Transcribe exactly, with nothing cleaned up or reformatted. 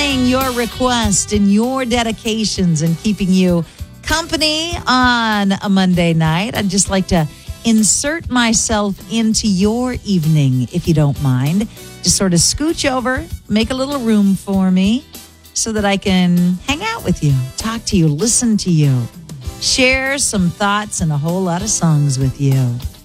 playing your request and your dedications and keeping you company on a Monday night. I'd just like to insert myself into your evening, if you don't mind. Just sort of scooch over, make a little room for me so that I can hang out with you, talk to you, listen to you, share some thoughts and a whole lot of songs with you.